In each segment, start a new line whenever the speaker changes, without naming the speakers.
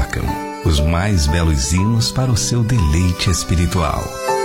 tocam os mais belos hinos para o seu deleite espiritual.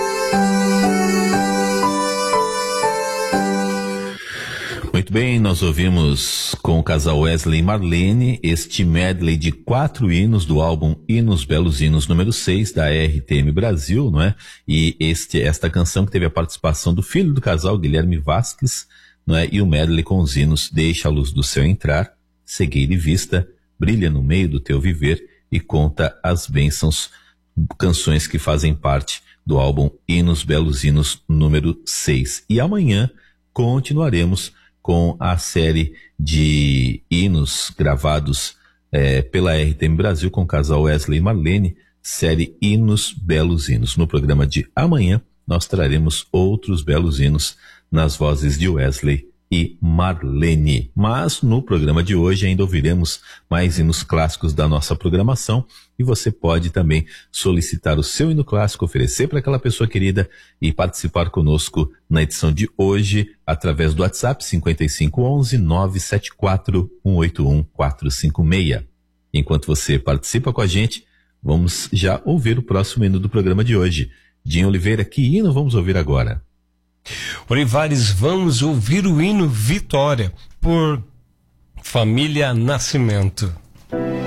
Muito bem, nós ouvimos com o casal Wesley e Marlene este medley de 4 hinos do álbum Hinos Belos Hinos número 6 da RTM Brasil, não é? E esta canção que teve a participação do filho do casal, Guilherme Vasques, não é? E o medley com os hinos Deixa a Luz do Céu Entrar, Cegueira e Vista, Brilha no Meio do Teu Viver e Conta as Bênçãos, canções que fazem parte do álbum Hinos Belos Hinos número 6. E amanhã continuaremos com a série de hinos gravados pela RTM Brasil com o casal Wesley e Marlene, série Hinos Belos Hinos. No programa de amanhã nós traremos outros belos hinos nas vozes de Wesley e Marlene. Mas no programa de hoje ainda ouviremos mais hinos clássicos da nossa programação e você pode também solicitar o seu hino clássico, oferecer para aquela pessoa querida e participar conosco na edição de hoje através do WhatsApp 5511-974-181-456. Enquanto você participa com a gente, vamos já ouvir o próximo hino do programa de hoje. Dinho Oliveira, que hino vamos ouvir agora?
Olivares, vamos ouvir o hino Vitória, por Família Nascimento.